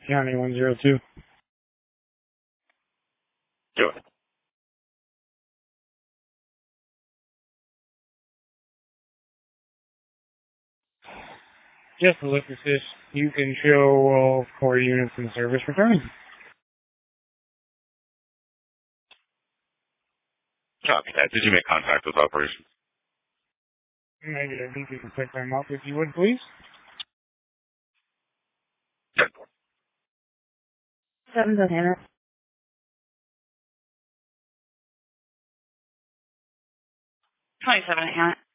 County 102. Do it. Just to look at this, you can show all 4 units in service returning. Copy that. Did you make contact with operations? Maybe I think you can pick them up if you would, please. 7 Hannah. 27 Hannah.